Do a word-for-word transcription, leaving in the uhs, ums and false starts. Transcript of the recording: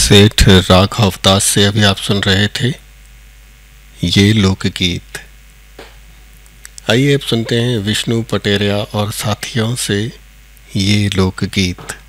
सेठ राघव दास से अभी आप सुन रहे थे ये लोकगीत। आइए अब सुनते हैं विष्णु पटेरिया और साथियों से ये लोकगीत।